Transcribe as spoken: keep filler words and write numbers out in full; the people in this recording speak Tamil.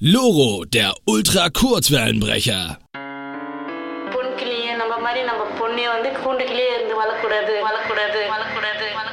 Loro, der Ultra-Kurzwellenbrecher. பொன் கிளியே நம்ம மாதிரி நம்ம பொண்ணே வந்து கூண்டுக்குள்ளேயே இருந்து வளரக்கூடாது வளரக்கூடாது வளரக்கூடாது